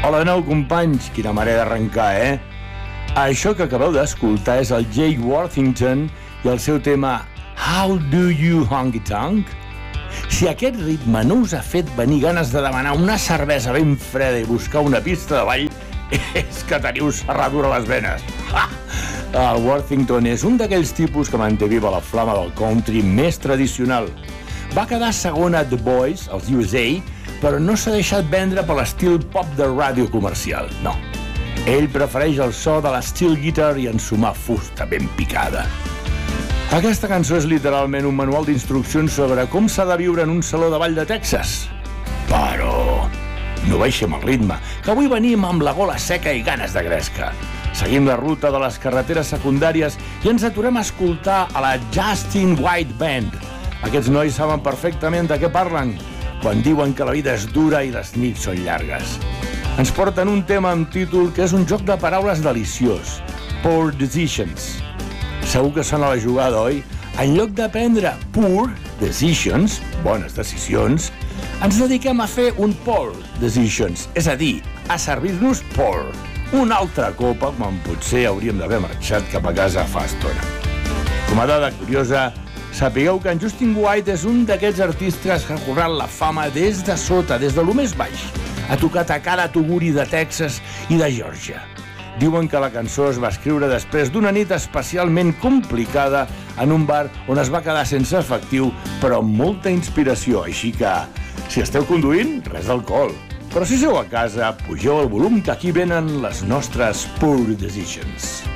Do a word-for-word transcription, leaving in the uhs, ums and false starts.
Hola de nou, companys. Quina manera d'arrencar, eh? Això que acabeu d'escoltar és el Jake Worthington i el seu tema How Do You Honky Tonk? Si aquest ritme no us ha fet venir ganes de demanar una cervesa ben freda i buscar una pista de ball, és que teniu serradura a les venes. Ha! El Worthington és un d'aquells tipus que manté viva la flama del country més tradicional. Va quedar segon a The Voice, als U S A, però no s'ha deixat vendre per l'estil pop de ràdio comercial, no. Ell prefereix el so de la steel guitar i ensumar fusta ben picada. Aquesta cançó és literalment un manual d'instruccions sobre com s'ha de viure en un saló de ball de Texas. Però no baixem el ritme, que avui venim amb la gola seca i ganes de gresca. Seguim la ruta de les carreteres secundàries i ens aturem a escoltar a la Justin White Band. Aquests nois saben perfectament de què parlen quan diuen que la vida és dura i les nits són llargues. Ens porten un tema amb títol que és un joc de paraules deliciós, Poor Decisions. Segur que sona la jugada, oi? En lloc de prendre poor decisions, bones decisions, ens dediquem a fer un poor decisions, és a dir, a servir-nos poor. Una altra copa, quan potser hauríem d'haver marxat cap a casa fa estona. Com a dada curiosa, sapigueu que en Justin White és un d'aquests artistes que ha currat la fama des de sota, des de lo més baix. Ha tocat a cada tuguri de Texas i de Geòrgia. Diuen que la cançó es va escriure després d'una nit especialment complicada en un bar on es va quedar sense efectiu, però amb molta inspiració. Així que, si esteu conduint, res d'alcohol. Però si sou a casa, pugeu el volum, que aquí venen les nostres Poor Decisions.